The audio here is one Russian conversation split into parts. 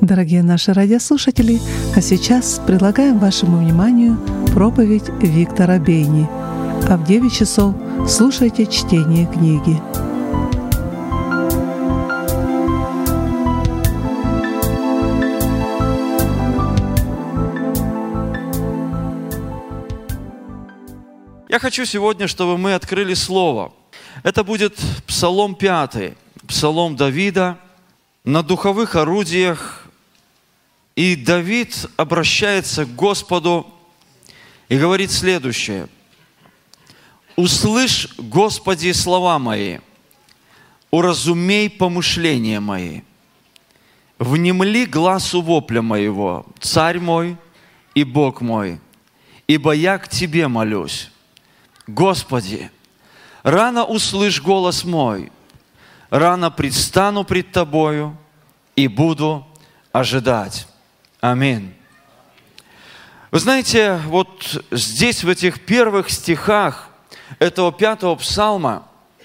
Дорогие наши радиослушатели, а сейчас предлагаем вашему вниманию проповедь Виктора Бейни. А в 9 часов слушайте чтение книги. Я хочу сегодня, чтобы мы открыли Слово. Это будет Псалом 5, Псалом Давида на духовых орудиях. И Давид обращается к Господу и говорит следующее. «Услышь, Господи, слова мои, уразумей помышления мои, внемли гласу вопля моего, Царь мой и Бог мой, ибо я к Тебе молюсь. Господи, рано услышь голос мой, рано предстану пред Тобою и буду ожидать». Аминь. Вы знаете, вот здесь, в этих первых стихах этого 5-го псалма,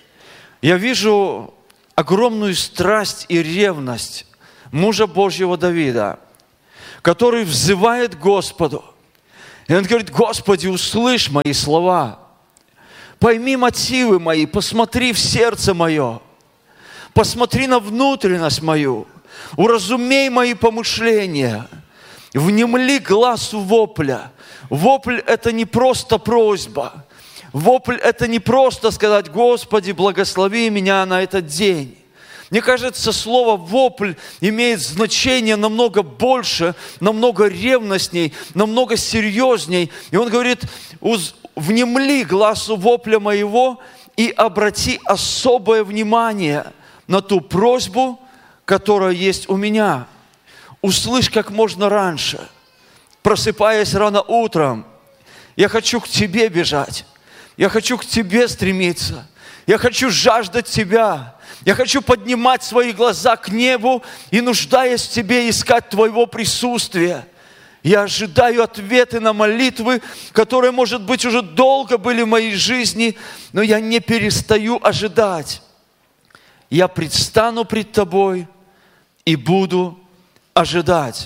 я вижу огромную страсть и ревность мужа Божьего Давида, который взывает к Господу. И он говорит: «Господи, услышь мои слова, пойми мотивы мои, посмотри в сердце мое, посмотри на внутренность мою, уразумей мои помышления, внемли гласу вопля». Вопль – это не просто просьба. Вопль – это не просто сказать: «Господи, благослови меня на этот день». Мне кажется, слово «вопль» имеет значение намного больше, намного ревностней, намного серьезней. И он говорит: «Внемли гласу вопля моего и обрати особое внимание на ту просьбу, которая есть у меня. Услышь как можно раньше, просыпаясь рано утром. Я хочу к Тебе бежать, я хочу к Тебе стремиться, я хочу жаждать Тебя, я хочу поднимать свои глаза к небу и, нуждаясь в Тебе, искать Твоего присутствия. Я ожидаю ответы на молитвы, которые, может быть, уже долго были в моей жизни, но я не перестаю ожидать. Я предстану пред Тобой и буду ожидать».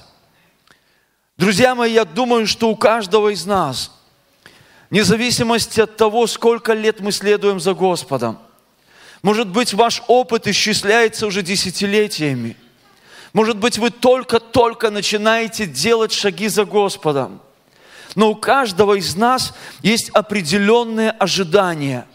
Друзья мои, я думаю, что у каждого из нас, вне зависимости от того, сколько лет мы следуем за Господом, может быть, ваш опыт исчисляется уже десятилетиями, может быть, вы только-только начинаете делать шаги за Господом, но у каждого из нас есть определенные ожидания.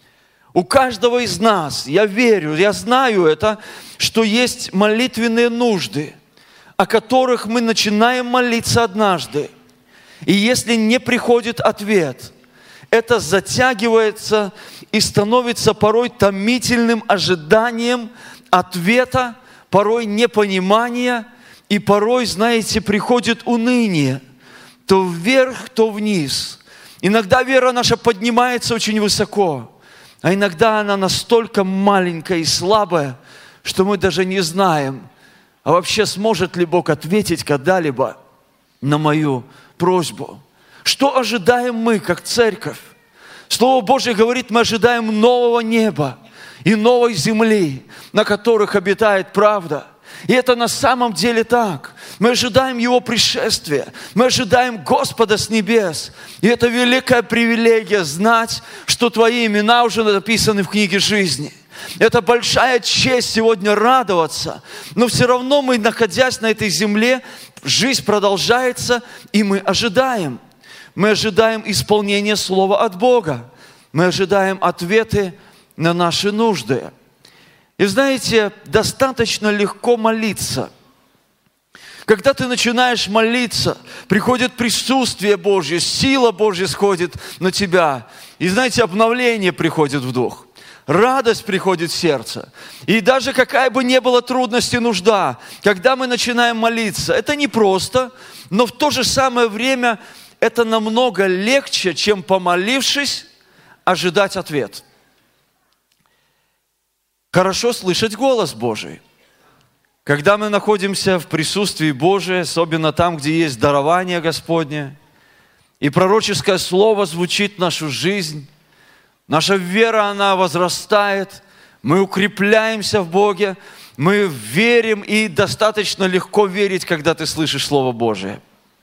У каждого из нас, я верю, я знаю это, что есть молитвенные нужды, о которых мы начинаем молиться однажды. И если не приходит ответ, это затягивается и становится порой томительным ожиданием ответа, порой непонимания, и порой, знаете, приходит уныние. То вверх, то вниз. Иногда вера наша поднимается очень высоко, а иногда она настолько маленькая и слабая, что мы даже не знаем, а вообще сможет ли Бог ответить когда-либо на мою просьбу. Что ожидаем мы, как церковь? Слово Божье говорит, мы ожидаем нового неба и новой земли, на которых обитает правда. И это на самом деле так. Мы ожидаем Его пришествия. Мы ожидаем Господа с небес. И это великая привилегия знать, что Твои имена уже написаны в книге жизни. Это большая честь сегодня радоваться. Но все равно мы, находясь на этой земле, жизнь продолжается, и мы ожидаем. Мы ожидаем исполнения Слова от Бога. Мы ожидаем ответы на наши нужды. И знаете, достаточно легко молиться. Когда ты начинаешь молиться, приходит присутствие Божье, сила Божья сходит на тебя. И знаете, обновление приходит в дух. Радость приходит в сердце. И даже какая бы ни была трудность и нужда, когда мы начинаем молиться, это непросто, но в то же самое время это намного легче, чем, помолившись, ожидать ответ. Хорошо слышать голос Божий. Когда мы находимся в присутствии Божьем, особенно там, где есть дарование Господне, и пророческое слово звучит в нашу жизнь, наша вера, она возрастает, мы укрепляемся в Боге, Мы верим, и достаточно легко верить, когда ты слышишь Слово Божие.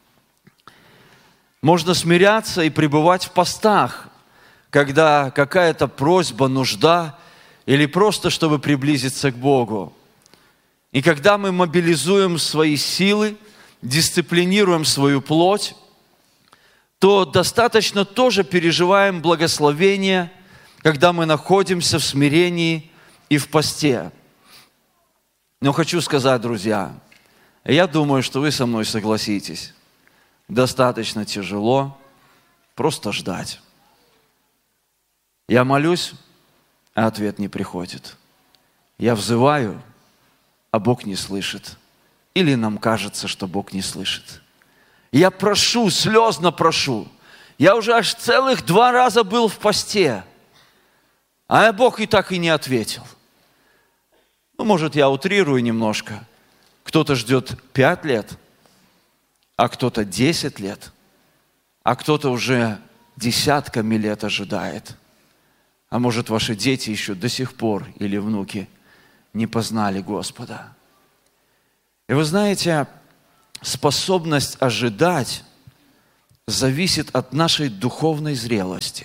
Можно смиряться и пребывать в постах, когда какая-то просьба, нужда, или просто чтобы приблизиться к Богу. И когда мы мобилизуем свои силы, дисциплинируем свою плоть, то достаточно тоже переживаем благословение, когда мы находимся в смирении и в посте. Но хочу сказать, друзья, я думаю, что вы со мной согласитесь, достаточно тяжело просто ждать. Я молюсь, а ответ не приходит. Я взываю, а Бог не слышит. Или нам кажется, что Бог не слышит. Я прошу, слезно прошу. Я уже аж целых 2 раза был в посте, а Бог и так и не ответил. Ну, может, я утрирую немножко. Кто-то ждет 5 лет, а кто-то 10 лет, а кто-то уже десятками лет ожидает. А может, ваши дети еще до сих пор или внуки не познали Господа. И вы знаете, способность ожидать зависит от нашей духовной зрелости.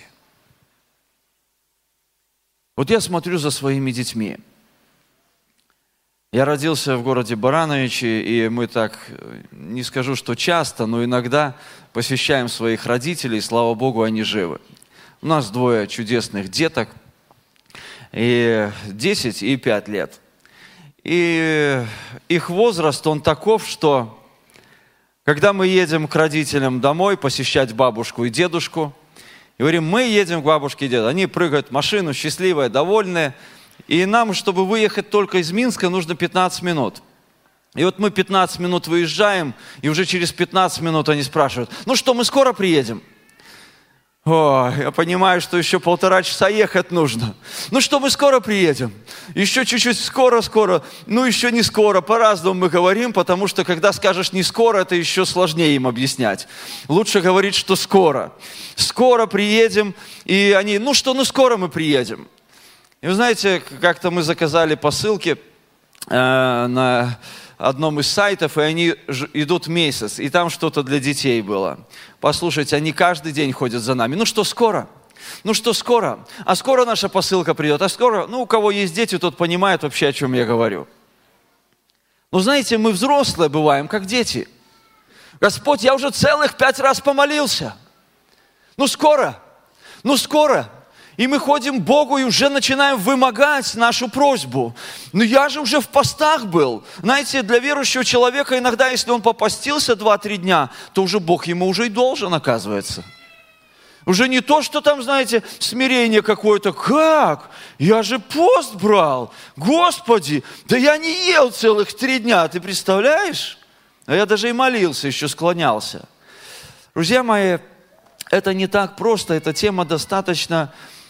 Вот я смотрю за своими детьми. Я родился в городе Барановичи, и мы так, не скажу, что часто, но иногда посещаем своих родителей, слава Богу, они живы. У нас 2 чудесных деток, и 10 и 5 лет. И их возраст, он таков, что когда мы едем к родителям домой посещать бабушку и дедушку, и говорим, мы едем к бабушке и деду, они прыгают в машину, счастливые, довольные, и нам, чтобы выехать только из Минска, нужно 15 минут. И вот мы 15 минут выезжаем, и уже через 15 минут они спрашивают, ну что, мы скоро приедем? О, я понимаю, что еще 1,5 часа ехать нужно. Ну что, мы скоро приедем? Еще чуть-чуть скоро. Ну еще не скоро. По-разному мы говорим, потому что когда скажешь не скоро, это еще сложнее им объяснять. Лучше говорить, что скоро. Скоро приедем. И они, ну что, ну скоро мы приедем. И вы знаете, как-то мы заказали посылки на одном из сайтов, и они идут месяц, и там что-то для детей было. Послушайте, они каждый день ходят за нами. Ну что, скоро? Ну что, скоро? А скоро наша посылка придет? А скоро? Ну, у кого есть дети, тот понимает вообще, о чем я говорю. Но знаете, мы взрослые бываем, как дети. Господь, я уже целых 5 раз помолился. Ну скоро? Ну скоро? И мы ходим к Богу и уже начинаем вымогать нашу просьбу. Но я же уже в постах был. Знаете, для верующего человека иногда, если он попостился 2-3 дня, то уже Бог ему уже и должен, оказывается. Уже не то, что там, знаете, смирение какое-то. Как? Я же пост брал. Господи, да я не ел целых 3 дня, ты представляешь? А я даже и молился, еще склонялся. Друзья мои, это не так просто, эта тема достаточно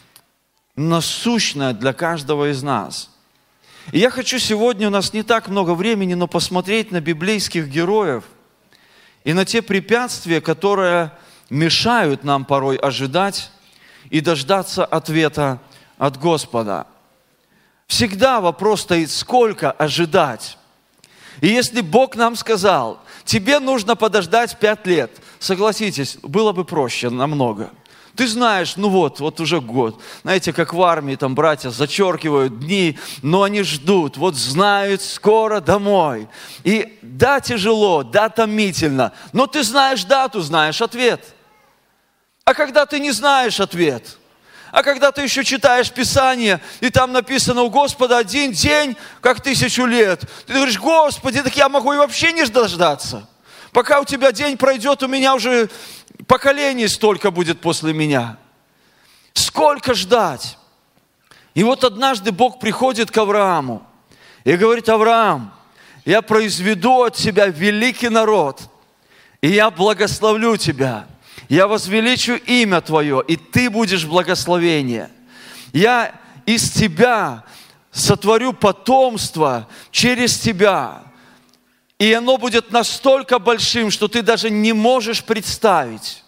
насущная для каждого из нас. И я хочу сегодня, у нас не так много времени, но посмотреть на библейских героев и на те препятствия, которые мешают нам порой ожидать и дождаться ответа от Господа. Всегда вопрос стоит, сколько ожидать. И если Бог нам сказал, тебе нужно подождать 5 лет, согласитесь, было бы проще намного. Ты знаешь, ну вот уже год. Знаете, как в армии, там братья зачеркивают дни, но они ждут, вот знают, скоро домой. И да, тяжело, да, томительно, но ты знаешь дату, знаешь ответ. А когда ты не знаешь ответ, а когда ты еще читаешь Писание, и там написано у Господа 1 день, как 1000 лет, ты говоришь, Господи, так я могу и вообще не дождаться. Пока у тебя день пройдет, у меня уже поколений столько будет после меня. Сколько ждать? И вот однажды Бог приходит к Аврааму и говорит, Авраам, я произведу от тебя великий народ, и я благословлю тебя. Я возвеличу имя твое, и ты будешь благословение. Я из тебя сотворю потомство через тебя. И оно будет настолько большим, что ты даже не можешь представить.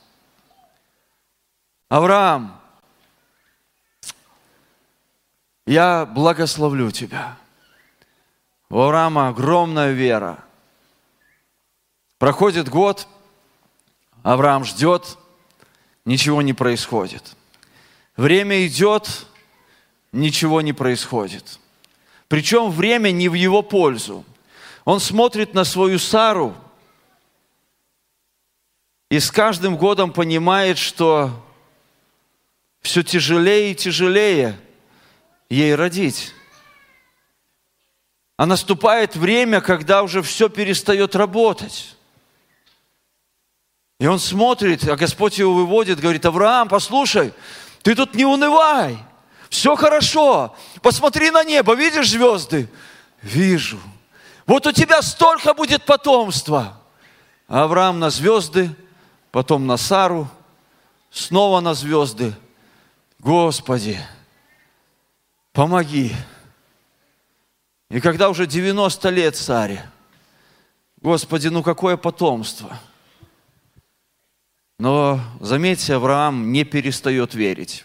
Авраам, я благословлю тебя. У Авраама огромная вера. Проходит год, Авраам ждет, ничего не происходит. Время идет, ничего не происходит. Причем время не в его пользу. Он смотрит на свою Сару и с каждым годом понимает, что все тяжелее и тяжелее ей родить. А наступает время, когда уже все перестает работать. И он смотрит, а Господь его выводит, говорит: Авраам, послушай, ты тут не унывай, все хорошо, посмотри на небо, видишь звезды? Вижу. Вот у тебя столько будет потомства. А Авраам на звезды, потом на Сару, снова на звезды. Господи, помоги. И когда уже 90 лет Саре, Господи, ну какое потомство? Но, заметьте, Авраам не перестает верить.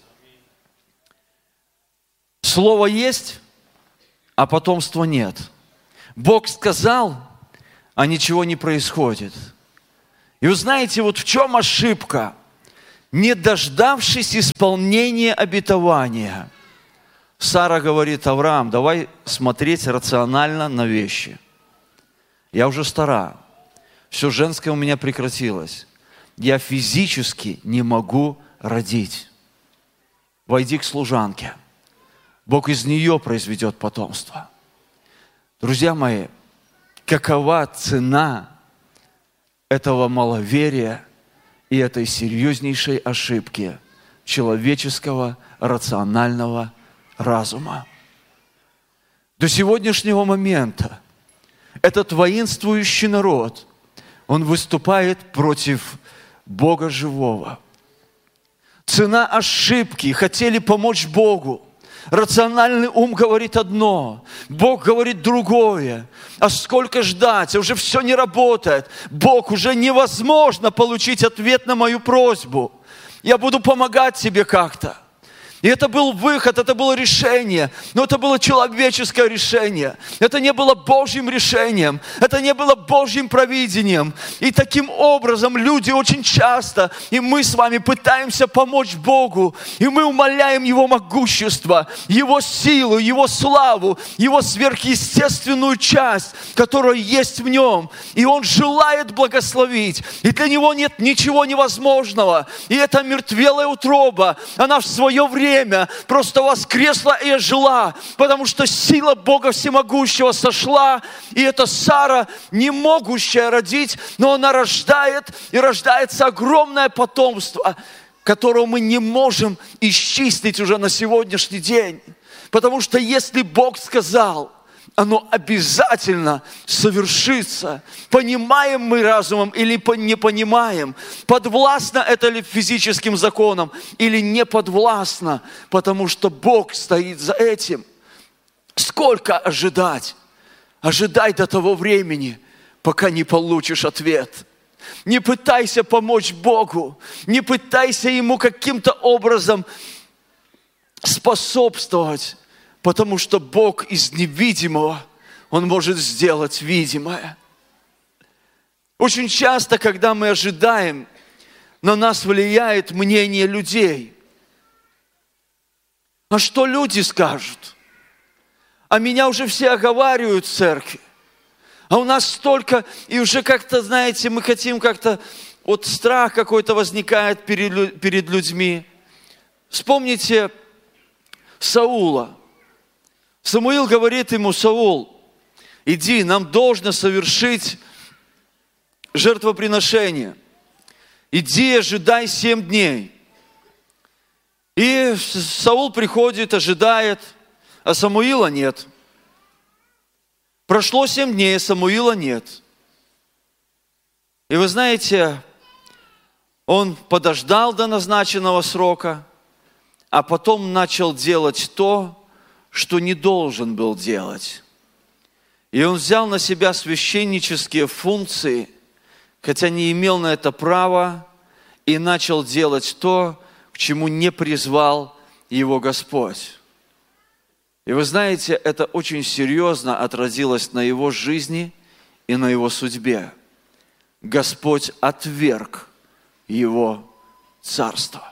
Слово есть, а потомства нет. Бог сказал, а ничего не происходит. И вы знаете, вот в чем ошибка? Не дождавшись исполнения обетования, Сара говорит: Авраам, давай смотреть рационально на вещи. Я уже стара, все женское у меня прекратилось. Я физически не могу родить. Войди к служанке. Бог из нее произведет потомство. Друзья мои, какова цена этого маловерия и этой серьезнейшей ошибки человеческого рационального разума? До сегодняшнего момента этот воинствующий народ, он выступает против Бога живого. Цена ошибки. Хотели помочь Богу. Рациональный ум говорит одно, Бог говорит другое. А сколько ждать? Уже все не работает. Бог, уже невозможно получить ответ на мою просьбу. Я буду помогать тебе как-то. И это был выход, это было решение. Но это было человеческое решение. Это не было Божьим решением. Это не было Божьим провидением. И таким образом люди очень часто, и мы с вами пытаемся помочь Богу. И мы умаляем Его могущество, Его силу, Его славу, Его сверхъестественную часть, которая есть в Нем. И Он желает благословить. И для Него нет ничего невозможного. И эта мертвелая утроба, она в свое время просто воскресла и ожила, потому что сила Бога Всемогущего сошла, и эта Сара, не могущая родить, но она рождает, и рождается огромное потомство, которого мы не можем исчислить уже на сегодняшний день. Потому что если Бог сказал, оно обязательно совершится. Понимаем мы разумом или не понимаем, подвластно это ли физическим законам или не подвластно, потому что Бог стоит за этим. Сколько ожидать? Ожидай до того времени, пока не получишь ответ. Не пытайся помочь Богу, не пытайся Ему каким-то образом способствовать. Потому что Бог из невидимого, Он может сделать видимое. Очень часто, когда мы ожидаем, на нас влияет мнение людей. А что люди скажут? А меня уже все оговаривают в церкви. А у нас столько, и уже как-то, знаете, мы хотим как-то, вот страх какой-то возникает перед людьми. Вспомните Саула. Самуил говорит ему: Саул, иди, нам должно совершить жертвоприношение. Иди, ожидай 7 дней. И Саул приходит, ожидает, а Самуила нет. Прошло 7 дней, Самуила нет. И вы знаете, он подождал до назначенного срока, а потом начал делать то, что не должен был делать. И он взял на себя священнические функции, хотя не имел на это права, и начал делать то, к чему не призвал его Господь. И вы знаете, это очень серьезно отразилось на его жизни и на его судьбе. Господь отверг его царство.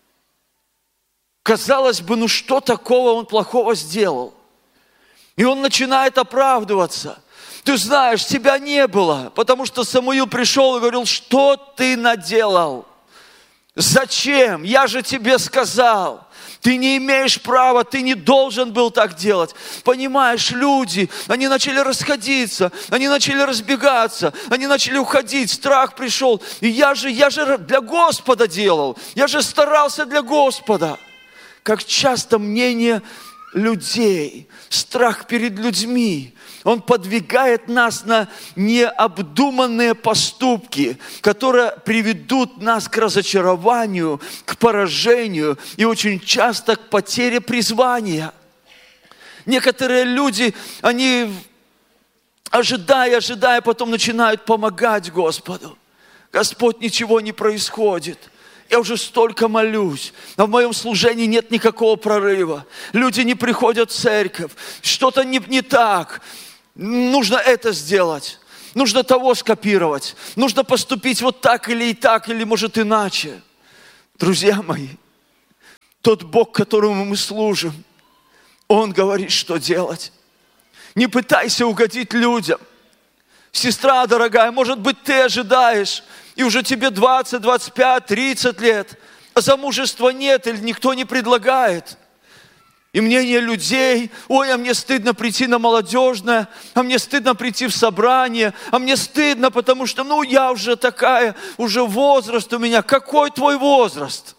Казалось бы, ну что такого он плохого сделал? И он начинает оправдываться. Ты знаешь, тебя не было, потому что Самуил пришел и говорил, что ты наделал? Зачем? Я же тебе сказал. Ты не имеешь права, ты не должен был так делать. Понимаешь, люди, они начали расходиться, они начали разбегаться, они начали уходить, страх пришел. И я же для Господа делал, я же старался для Господа. Как часто мнение людей, страх перед людьми, он подвигает нас на необдуманные поступки, которые приведут нас к разочарованию, к поражению и очень часто к потере призвания. Некоторые люди, они, ожидая, потом начинают помогать Господу. Господь, ничего не происходит. Я уже столько молюсь, но в моем служении нет никакого прорыва. Люди не приходят в церковь, что-то не так. Нужно это сделать, нужно того скопировать, нужно поступить вот так, или может иначе. Друзья мои, тот Бог, которому мы служим, Он говорит, что делать. Не пытайся угодить людям. Сестра дорогая, может быть, ты ожидаешь, и уже тебе 20, 25, 30 лет, а замужества нет или никто не предлагает. И мнение людей, ой, а мне стыдно прийти на молодежное, а мне стыдно прийти в собрание, а мне стыдно, потому что, я уже такая, уже возраст у меня. Какой твой возраст?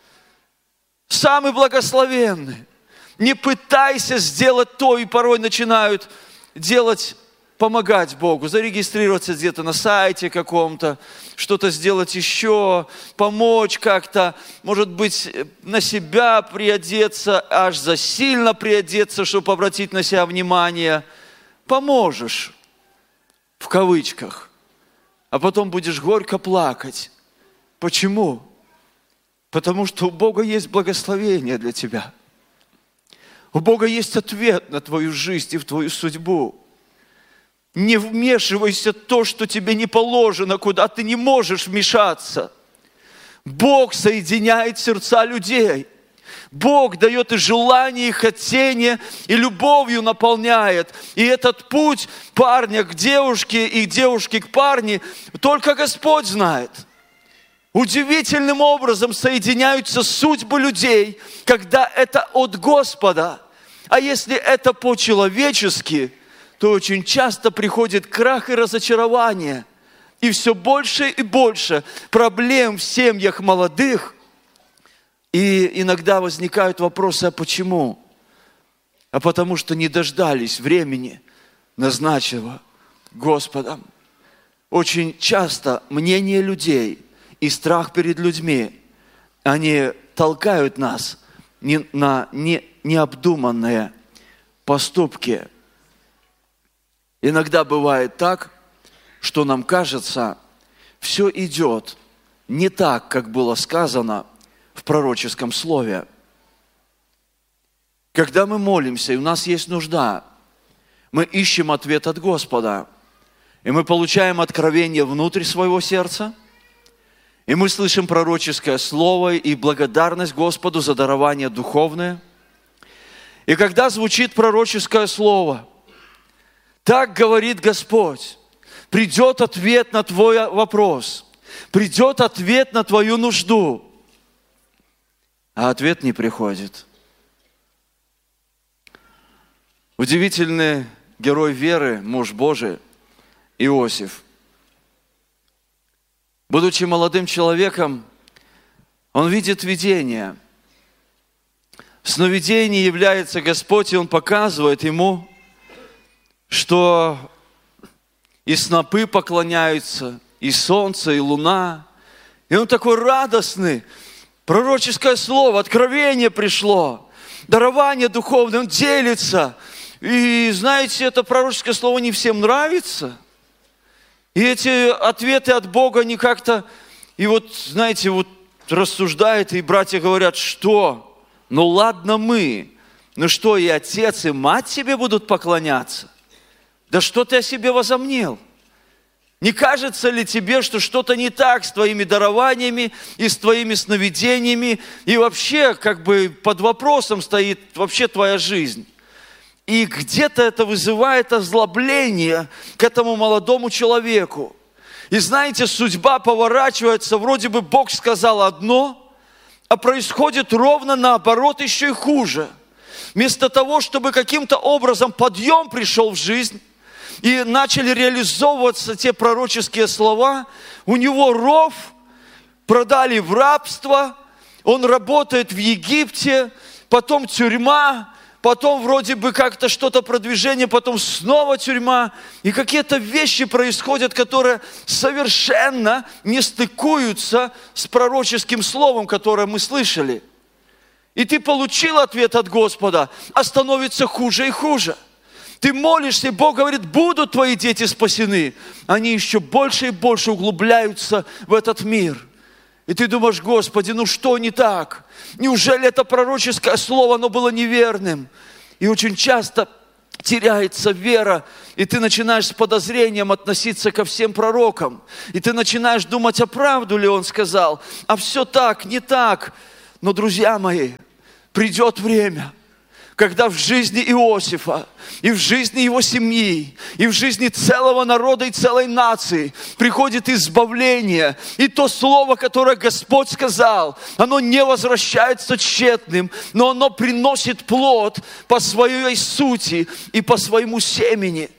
Самый благословенный. Не пытайся сделать то, и порой начинают делать, помогать Богу, зарегистрироваться где-то на сайте каком-то, что-то сделать еще, помочь как-то, может быть, на себя приодеться, аж засильно приодеться, чтобы обратить на себя внимание. Поможешь, в кавычках, а потом будешь горько плакать. Почему? Потому что у Бога есть благословение для тебя. У Бога есть ответ на твою жизнь и в твою судьбу. Не вмешивайся в то, что тебе не положено, куда ты не можешь вмешаться. Бог соединяет сердца людей. Бог дает и желание, и хотение, и любовью наполняет. И этот путь парня к девушке и девушки к парню только Господь знает. Удивительным образом соединяются судьбы людей, когда это от Господа. А если это по-человечески, то очень часто приходит крах и разочарование. И все больше и больше проблем в семьях молодых. И иногда возникают вопросы, а почему? А потому что не дождались времени, назначенного Господом. Очень часто мнение людей и страх перед людьми, они толкают нас на необдуманные поступки. Иногда бывает так, что нам кажется, все идет не так, как было сказано в пророческом слове. Когда мы молимся, и у нас есть нужда, мы ищем ответ от Господа, и мы получаем откровение внутрь своего сердца, и мы слышим пророческое слово и благодарность Господу за дарование духовное. И когда звучит пророческое слово, так говорит Господь, придет ответ на твой вопрос, придет ответ на твою нужду, а ответ не приходит. Удивительный герой веры, муж Божий, Иосиф. Будучи молодым человеком, он видит видение. В сновидении является Господь, и Он показывает ему, что и снопы поклоняются, и солнце, и луна. И он такой радостный. Пророческое слово, откровение пришло, дарование духовное, он делится. И знаете, это пророческое слово не всем нравится. И эти ответы от Бога, они как-то, и вот, знаете, вот рассуждают, и братья говорят, что? Ну ладно мы, Ну что, и отец, и мать тебе будут поклоняться? Да что ты о себе возомнил? Не кажется ли тебе, что что-то не так с твоими дарованиями и с твоими сновидениями, и вообще как бы под вопросом стоит вообще твоя жизнь? И где-то это вызывает озлобление к этому молодому человеку. И знаете, судьба поворачивается, вроде бы Бог сказал одно, а происходит ровно наоборот, еще и хуже. Вместо того, чтобы каким-то образом подъем пришел в жизнь, и начали реализовываться те пророческие слова, у него ров, продали в рабство, он работает в Египте, потом тюрьма, потом вроде бы как-то что-то продвижение, потом снова тюрьма. И какие-то вещи происходят, которые совершенно не стыкуются с пророческим словом, которое мы слышали. И ты получил ответ от Господа, а становится хуже и хуже. Ты молишься, и Бог говорит, будут твои дети спасены. Они еще больше и больше углубляются в этот мир. И ты думаешь, Господи, ну что не так? Неужели это пророческое слово, оно было неверным? И очень часто теряется вера, и ты начинаешь с подозрением относиться ко всем пророкам. И ты начинаешь думать, а правду ли он сказал? А все так, не так. Но, друзья мои, придет время, когда в жизни Иосифа, и в жизни его семьи, и в жизни целого народа и целой нации приходит избавление. И то слово, которое Господь сказал, оно не возвращается тщетным, но оно приносит плод по своей сути и по своему семени.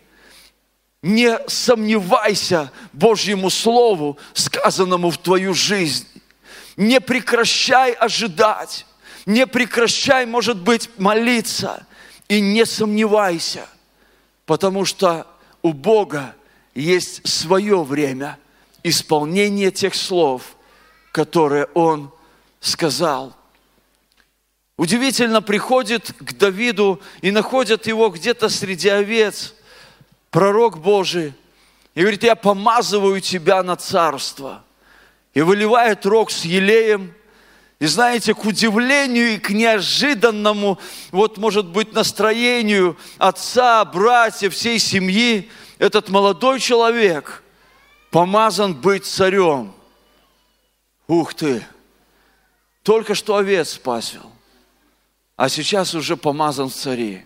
Не сомневайся Божьему Слову, сказанному в твою жизнь. Не прекращай ожидать. Не прекращай, может быть, молиться и не сомневайся, потому что у Бога есть свое время исполнения тех слов, которые Он сказал. Удивительно, приходит к Давиду и находят его где-то среди овец, пророк Божий, и говорит, я помазываю тебя на царство. И выливает рог с елеем. И знаете, к удивлению и к неожиданному, вот может быть, настроению отца, братьев, всей семьи, этот молодой человек помазан быть царем. Ух ты! Только что овец спасил, а сейчас уже помазан в цари.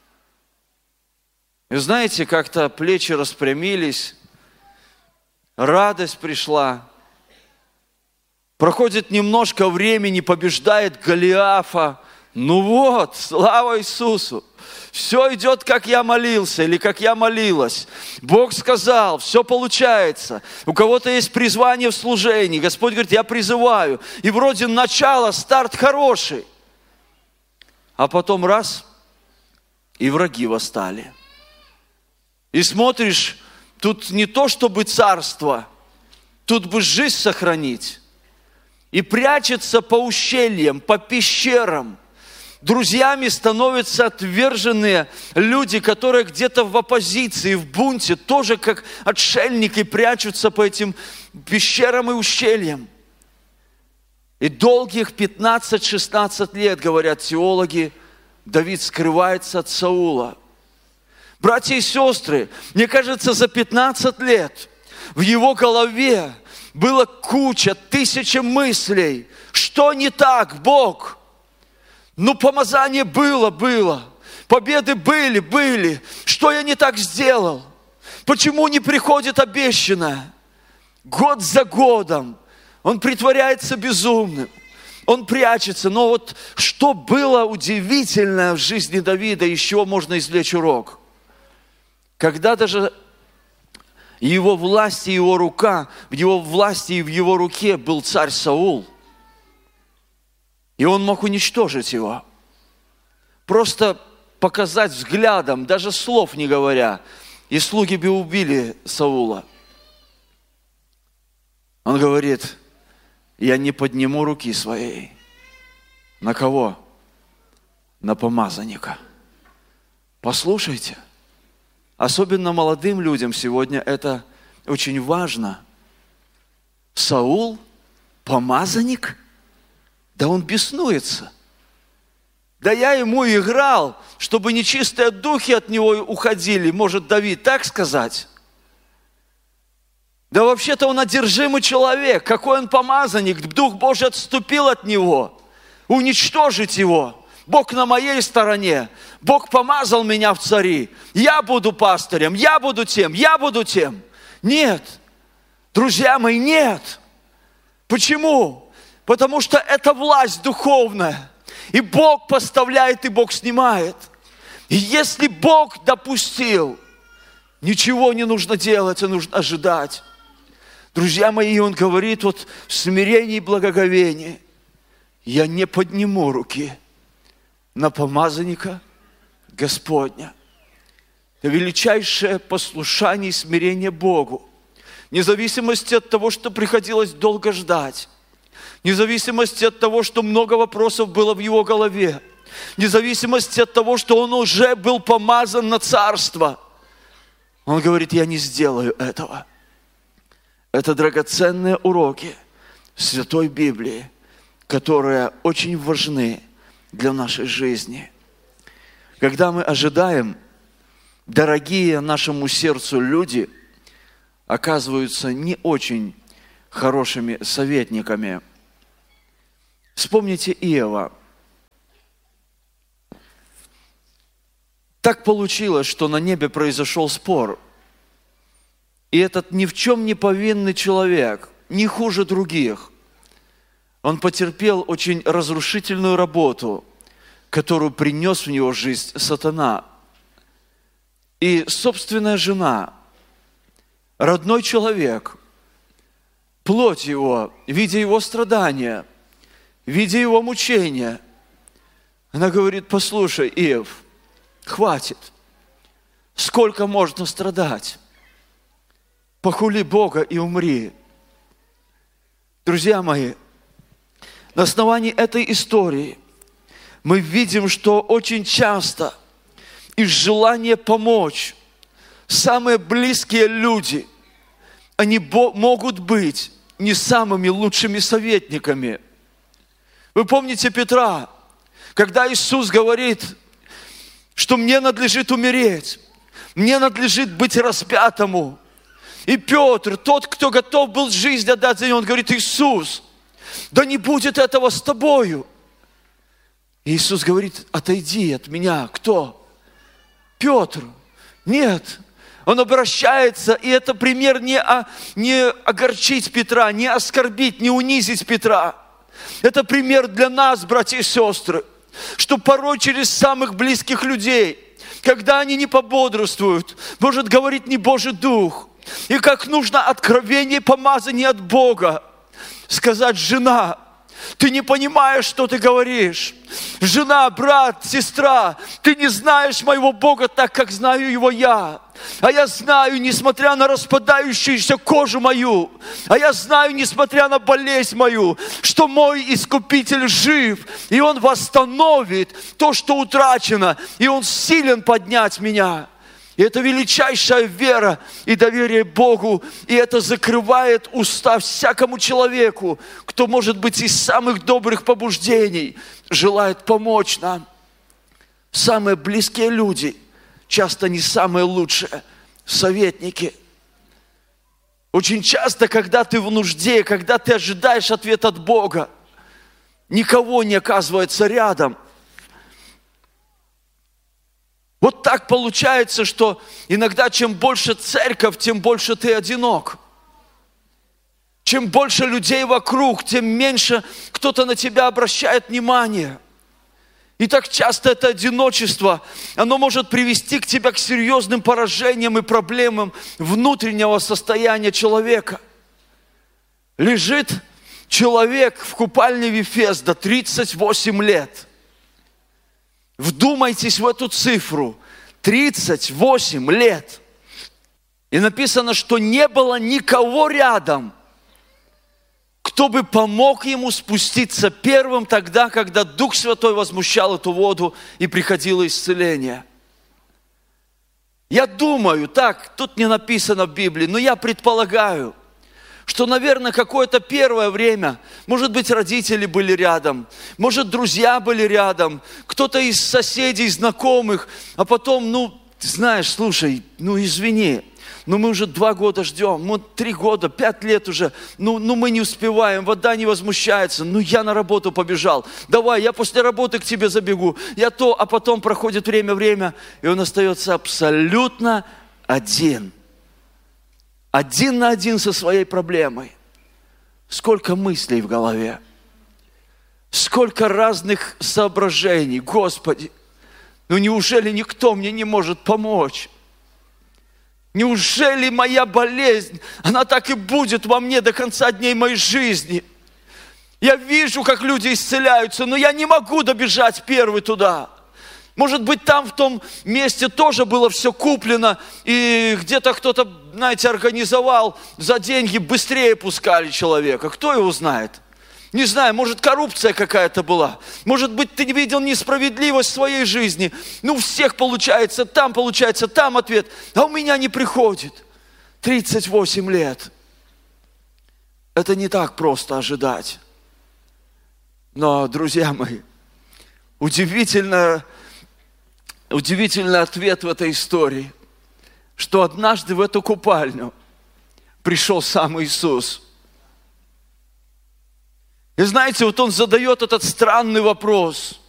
И знаете, как-то плечи распрямились, радость пришла. Проходит немножко времени, побеждает Голиафа. Ну вот, слава Иисусу. Все идет, как я молился или как я молилась. Бог сказал, все получается. У кого-то есть призвание в служении. Господь говорит, я призываю. И вроде начало, старт хороший. А потом раз, и враги восстали. И смотришь, тут не то чтобы царство, тут бы жизнь сохранить. И прячется по ущельям, по пещерам. Друзьями становятся отверженные люди, которые где-то в оппозиции, в бунте, тоже как отшельники прячутся по этим пещерам и ущельям. И долгих 15-16 лет, говорят теологи, Давид скрывается от Саула. Братья и сестры, мне кажется, за 15 лет в его голове было куча, тысячи мыслей. Что не так, Бог? Ну, помазание было. Победы были. Что я не так сделал? Почему не приходит обещанное? Год за годом он притворяется безумным. Он прячется. Но вот что было удивительное в жизни Давида, из чего можно извлечь урок? Когда даже его власти, его рука, в его власти и в его руке был царь Саул. И он мог уничтожить его. Просто показать взглядом, даже слов не говоря. И слуги бы убили Саула. Он говорит, я не подниму руки своей. На кого? На помазанника. Послушайте. Особенно молодым людям сегодня это очень важно. Саул, помазанник, да он беснуется. Да я ему играл, чтобы нечистые духи от него уходили, может Давид так сказать? Да вообще-то он одержимый человек, какой он помазанник, Дух Божий отступил от него, уничтожить его. Бог на моей стороне, Бог помазал меня в цари, я буду пастырем, я буду тем, я буду тем. Нет, друзья мои, нет. Почему? Потому что это власть духовная. И Бог поставляет, и Бог снимает. И если Бог допустил, ничего не нужно делать, а нужно ожидать. Друзья мои, Он говорит вот в смирении и благоговении: я не подниму руки на помазанника Господня. Это величайшее послушание и смирение Богу. Вне зависимости от того, что приходилось долго ждать. Вне зависимости от того, что много вопросов было в его голове. Вне зависимости от того, что он уже был помазан на царство. Он говорит: я не сделаю этого. Это драгоценные уроки Святой Библии, которые очень важны для нашей жизни. Когда мы ожидаем, дорогие нашему сердцу люди оказываются не очень хорошими советниками. Вспомните Иова. Так получилось, что на небе произошел спор. И этот ни в чем не повинный человек, не хуже других, он потерпел очень разрушительную работу, которую принес в него жизнь сатана. И собственная жена, родной человек, плоть его, видя его страдания, видя его мучения, она говорит: послушай, Иов, хватит, сколько можно страдать? Похули Бога и умри. Друзья мои, на основании этой истории мы видим, что очень часто из желания помочь самые близкие люди, они могут быть не самыми лучшими советниками. Вы помните Петра, когда Иисус говорит, что мне надлежит умереть, мне надлежит быть распятому. И Петр, тот, кто готов был жизнь отдать за него, он говорит: Иисус, да не будет этого с тобою. И Иисус говорит: отойди от меня. Кто? Петр. Нет. Он обращается, и это пример не огорчить Петра, не оскорбить, не унизить Петра. Это пример для нас, братья и сестры, что порой через самых близких людей, когда они не пободрствуют, может говорить не Божий Дух, и как нужно откровение и помазание от Бога, сказать: жена, ты не понимаешь, что ты говоришь. Жена, брат, сестра, ты не знаешь моего Бога так, как знаю его я. А я знаю, несмотря на распадающуюся кожу мою, а я знаю, несмотря на болезнь мою, что мой Искупитель жив, и Он восстановит то, что утрачено, и Он силен поднять меня. И это величайшая вера и доверие Богу, и это закрывает уста всякому человеку, кто, может быть, из самых добрых побуждений желает помочь нам. Самые близкие люди часто не самые лучшие советники. Очень часто, когда ты в нужде, когда ты ожидаешь ответ от Бога, никого не оказывается рядом. Вот так получается, что иногда чем больше церковь, тем больше ты одинок. Чем больше людей вокруг, тем меньше кто-то на тебя обращает внимание. И так часто это одиночество, оно может привести к тебе к серьезным поражениям и проблемам внутреннего состояния человека. Лежит человек в купальне Вифезда 38 лет. Вдумайтесь в эту цифру. 38 лет. И написано, что не было никого рядом, кто бы помог ему спуститься первым тогда, когда Дух Святой возмущал эту воду и приходило исцеление. Я думаю, так, тут не написано в Библии, но я предполагаю, что, наверное, какое-то первое время, может быть, родители были рядом, может, друзья были рядом, кто-то из соседей, знакомых, а потом, знаешь, слушай, извини, мы уже 2 года ждем, 3 года, 5 лет уже, мы не успеваем, вода не возмущается, я на работу побежал, давай, я после работы к тебе забегу, а потом проходит время, и он остается абсолютно один на один со своей проблемой. Сколько мыслей в голове, сколько разных соображений, Господи, неужели никто мне не может помочь? Неужели моя болезнь, она так и будет во мне до конца дней моей жизни? Я вижу, как люди исцеляются, но я не могу добежать первый туда. Может быть, там, в том месте тоже было все куплено, и где-то кто-то, организовал, за деньги быстрее пускали человека. Кто его знает? Не знаю, может, коррупция какая-то была. Может быть, ты не видел несправедливость в своей жизни. У всех получается там ответ, а у меня не приходит. 38 лет. Это не так просто ожидать. Но, друзья мои, удивительный ответ в этой истории, что однажды в эту купальню пришел сам Иисус. И знаете, он задает этот странный вопрос.